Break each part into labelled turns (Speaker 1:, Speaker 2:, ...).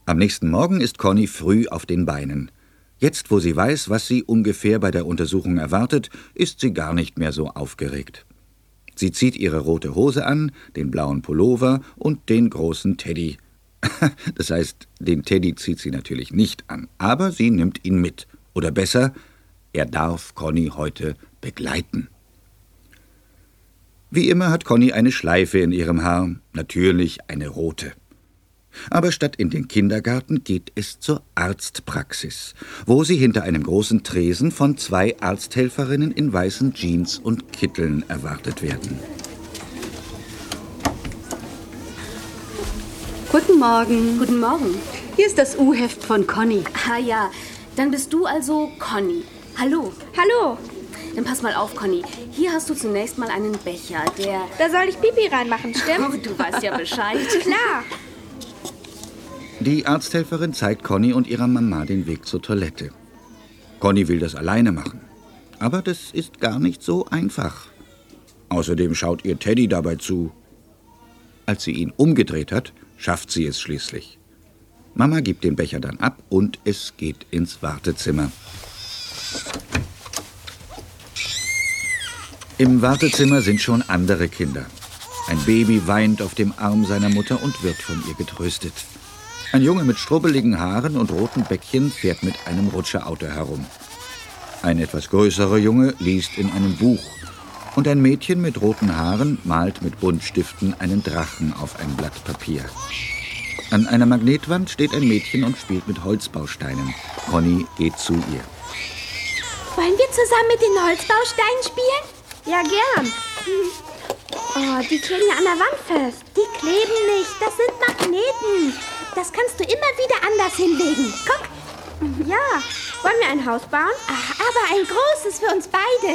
Speaker 1: Am nächsten Morgen ist Conny früh auf den Beinen. Jetzt, wo sie weiß, was sie ungefähr bei der Untersuchung erwartet, ist sie gar nicht mehr so aufgeregt. Sie zieht ihre rote Hose an, den blauen Pullover und den großen Teddy. Das heißt, den Teddy zieht sie natürlich nicht an, aber sie nimmt ihn mit. Oder besser, er darf Conny heute begleiten. Wie immer hat Conny eine Schleife in ihrem Haar, natürlich eine rote. Aber statt in den Kindergarten geht es zur Arztpraxis, wo sie hinter einem großen Tresen von 2 Arzthelferinnen in weißen Jeans und Kitteln erwartet werden.
Speaker 2: Guten Morgen.
Speaker 3: Guten Morgen.
Speaker 2: Hier ist das U-Heft von Conny.
Speaker 3: Ah ja, dann bist du also Conny. Hallo.
Speaker 4: Hallo.
Speaker 3: Dann pass mal auf, Conny. Hier hast du zunächst mal einen Becher, der...
Speaker 4: Da soll ich Pipi reinmachen, stimmt?
Speaker 3: Oh, du weißt ja Bescheid.
Speaker 4: Klar.
Speaker 1: Die Arzthelferin zeigt Conny und ihrer Mama den Weg zur Toilette. Conny will das alleine machen. Aber das ist gar nicht so einfach. Außerdem schaut ihr Teddy dabei zu. Als sie ihn umgedreht hat, schafft sie es schließlich. Mama gibt den Becher dann ab und es geht ins Wartezimmer. Im Wartezimmer sind schon andere Kinder. Ein Baby weint auf dem Arm seiner Mutter und wird von ihr getröstet. Ein Junge mit strubbeligen Haaren und roten Bäckchen fährt mit einem Rutscherauto herum. Ein etwas größerer Junge liest in einem Buch. Und ein Mädchen mit roten Haaren malt mit Buntstiften einen Drachen auf ein Blatt Papier. An einer Magnetwand steht ein Mädchen und spielt mit Holzbausteinen. Conny geht zu ihr.
Speaker 4: Wollen wir zusammen mit den Holzbausteinen spielen? Ja, gern. Oh, die kleben ja an der Wand fest. Die kleben nicht, das sind Magneten. Das kannst du immer wieder anders hinlegen. Guck. Ja, wollen wir ein Haus bauen? Aber ein großes für uns beide.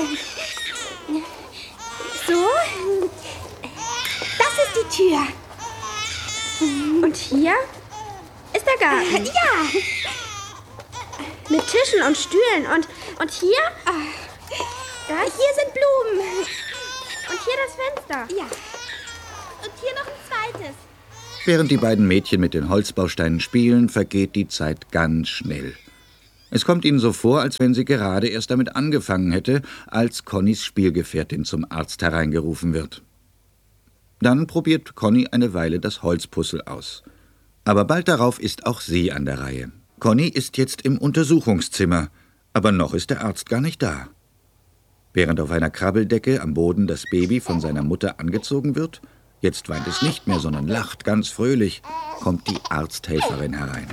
Speaker 4: So. Das ist die Tür. Und hier ist der Garten. Ja. Mit Tischen und Stühlen. Und hier? Hier sind Blumen. Und hier das Fenster. Ja. Und hier noch ein zweites.
Speaker 1: Während die beiden Mädchen mit den Holzbausteinen spielen, vergeht die Zeit ganz schnell. Es kommt ihnen so vor, als wenn sie gerade erst damit angefangen hätte, als Connys Spielgefährtin zum Arzt hereingerufen wird. Dann probiert Conny eine Weile das Holzpuzzle aus. Aber bald darauf ist auch sie an der Reihe. Conny ist jetzt im Untersuchungszimmer, aber noch ist der Arzt gar nicht da. Während auf einer Krabbeldecke am Boden das Baby von seiner Mutter angezogen wird, jetzt weint es nicht mehr, sondern lacht ganz fröhlich, kommt die Arzthelferin herein.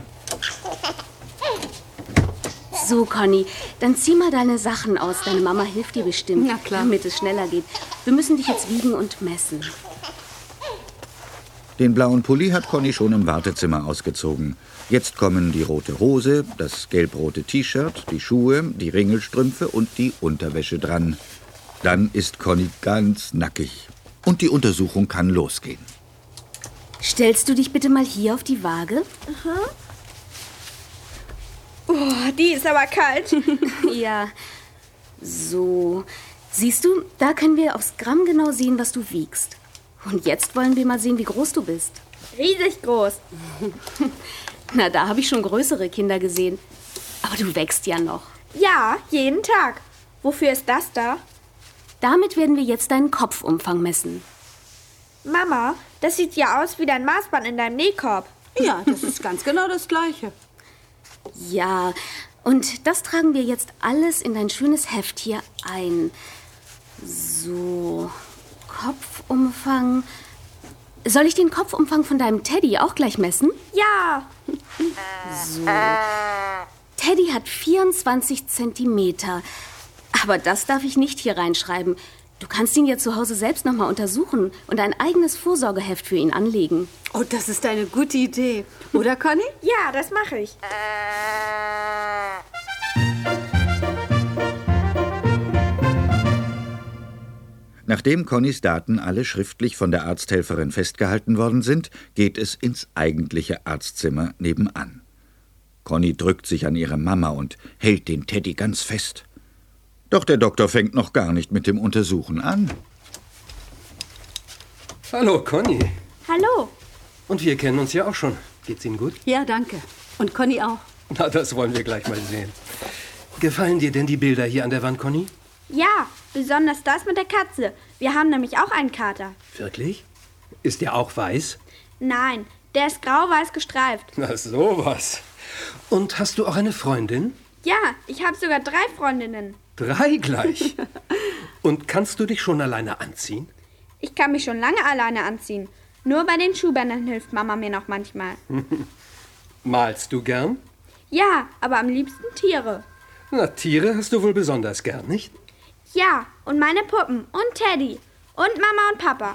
Speaker 3: So, Conny, dann zieh mal deine Sachen aus. Deine Mama hilft dir bestimmt,
Speaker 2: Na klar.
Speaker 3: damit es schneller geht. Wir müssen dich jetzt wiegen und messen.
Speaker 1: Den blauen Pulli hat Conny schon im Wartezimmer ausgezogen. Jetzt kommen die rote Hose, das gelb-rote T-Shirt, die Schuhe, die Ringelstrümpfe und die Unterwäsche dran. Dann ist Conny ganz nackig. Und die Untersuchung kann losgehen.
Speaker 3: Stellst du dich bitte mal hier auf die Waage?
Speaker 4: Oh, die ist aber kalt.
Speaker 3: Ja. So. Siehst du, da können wir aufs Gramm genau sehen, was du wiegst. Und jetzt wollen wir mal sehen, wie groß du bist.
Speaker 4: Riesig groß.
Speaker 3: Na, da habe ich schon größere Kinder gesehen. Aber du wächst ja noch.
Speaker 4: Ja, jeden Tag. Wofür ist das da?
Speaker 3: Damit werden wir jetzt deinen Kopfumfang messen.
Speaker 4: Mama, das sieht ja aus wie dein Maßband in deinem Nähkorb.
Speaker 2: Ja, das ist ganz genau das Gleiche.
Speaker 3: Ja, und das tragen wir jetzt alles in dein schönes Heft hier ein. So, Kopfumfang. Soll ich den Kopfumfang von deinem Teddy auch gleich messen?
Speaker 4: Ja.
Speaker 3: So. Teddy hat 24 Zentimeter. Aber das darf ich nicht hier reinschreiben. Du kannst ihn ja zu Hause selbst nochmal untersuchen und ein eigenes Vorsorgeheft für ihn anlegen.
Speaker 2: Oh, das ist eine gute Idee. Oder, Conny?
Speaker 4: Ja, das mache ich.
Speaker 1: Nachdem Connys Daten alle schriftlich von der Arzthelferin festgehalten worden sind, geht es ins eigentliche Arztzimmer nebenan. Conny drückt sich an ihre Mama und hält den Teddy ganz fest. Doch der Doktor fängt noch gar nicht mit dem Untersuchen an.
Speaker 5: Hallo, Conny.
Speaker 4: Hallo.
Speaker 5: Und wir kennen uns ja auch schon. Geht's Ihnen gut?
Speaker 2: Ja, danke. Und Conny auch.
Speaker 5: Na, das wollen wir gleich mal sehen. Gefallen dir denn die Bilder hier an der Wand, Conny?
Speaker 4: Ja, besonders das mit der Katze. Wir haben nämlich auch einen Kater.
Speaker 5: Wirklich? Ist der auch weiß?
Speaker 4: Nein, der ist grau-weiß gestreift.
Speaker 5: Na, sowas. Und hast du auch eine Freundin?
Speaker 4: Ja, ich habe sogar 3 Freundinnen.
Speaker 5: 3 gleich. Und kannst du dich schon alleine anziehen?
Speaker 4: Ich kann mich schon lange alleine anziehen. Nur bei den Schuhbändern hilft Mama mir noch manchmal.
Speaker 5: Malst du gern?
Speaker 4: Ja, aber am liebsten Tiere.
Speaker 5: Na, Tiere hast du wohl besonders gern, nicht?
Speaker 4: Ja, und meine Puppen und Teddy und Mama und Papa.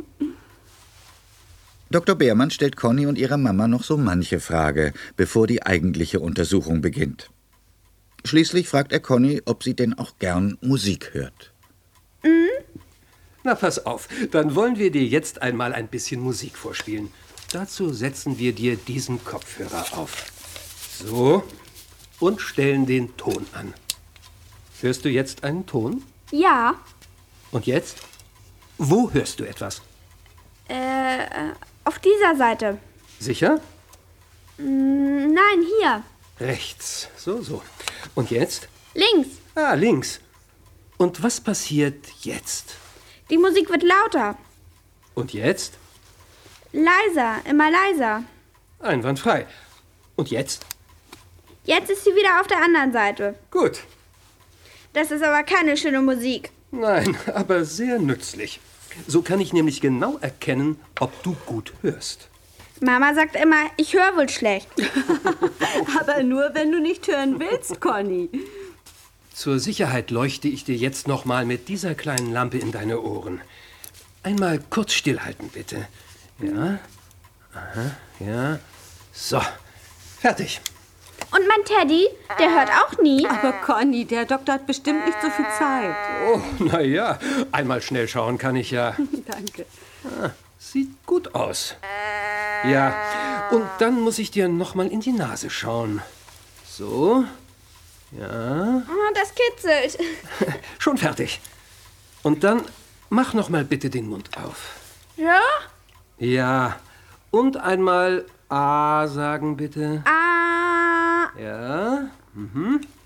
Speaker 1: Dr. Beermann stellt Conny und ihrer Mama noch so manche Frage, bevor die eigentliche Untersuchung beginnt. Schließlich fragt er Conny, ob sie denn auch gern Musik hört.
Speaker 5: Na, pass auf. Dann wollen wir dir jetzt einmal ein bisschen Musik vorspielen. Dazu setzen wir dir diesen Kopfhörer auf. So. Und stellen den Ton an. Hörst du jetzt einen Ton?
Speaker 4: Ja,
Speaker 5: Und jetzt? Wo hörst du etwas?
Speaker 4: auf dieser Seite.
Speaker 5: Sicher?
Speaker 4: Nein, hier.
Speaker 5: Rechts. So. Und jetzt?
Speaker 4: Links.
Speaker 5: Ah, links. Und was passiert jetzt?
Speaker 4: Die Musik wird lauter.
Speaker 5: Und jetzt?
Speaker 4: Leiser, immer leiser.
Speaker 5: Einwandfrei. Und jetzt?
Speaker 4: Jetzt ist sie wieder auf der anderen Seite.
Speaker 5: Gut.
Speaker 4: Das ist aber keine schöne Musik.
Speaker 5: Nein, aber sehr nützlich. So kann ich nämlich genau erkennen, ob du gut hörst.
Speaker 4: Mama sagt immer, ich höre wohl schlecht.
Speaker 2: Aber nur, wenn du nicht hören willst, Conny.
Speaker 5: Zur Sicherheit leuchte ich dir jetzt noch mal mit dieser kleinen Lampe in deine Ohren. Einmal kurz stillhalten, bitte. Ja. Aha, ja. So. Fertig.
Speaker 4: Und mein Teddy, der hört auch nie.
Speaker 2: Aber Conny, der Doktor hat bestimmt nicht so viel Zeit.
Speaker 5: Oh, na ja. Einmal schnell schauen kann ich ja.
Speaker 2: Danke.
Speaker 5: Sieht gut aus. Ja. Und dann muss ich dir noch mal in die Nase schauen. So. Ja.
Speaker 4: Oh, das kitzelt.
Speaker 5: Schon fertig. Und dann mach noch mal bitte den Mund auf.
Speaker 4: Ja?
Speaker 5: Ja. Und einmal A sagen, bitte.
Speaker 4: Ah.
Speaker 5: Ja. Mhm.